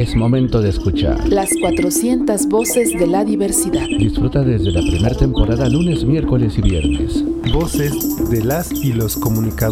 Es momento de escuchar. Las 400 voces de la diversidad. Disfruta desde la primera temporada lunes, miércoles y viernes. Voces de las y los comunicadores.